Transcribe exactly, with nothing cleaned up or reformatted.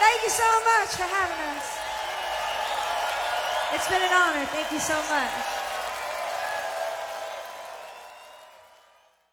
Thank you so much for having us. It's been an honor. Thank you so much.